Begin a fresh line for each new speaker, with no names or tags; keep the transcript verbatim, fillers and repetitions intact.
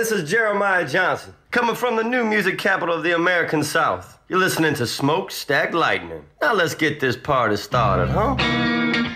this is Jeremiah Johnson, coming from the new music capital of the American South. You're listening to Smokestack Lightning. Now let's get this party started, huh?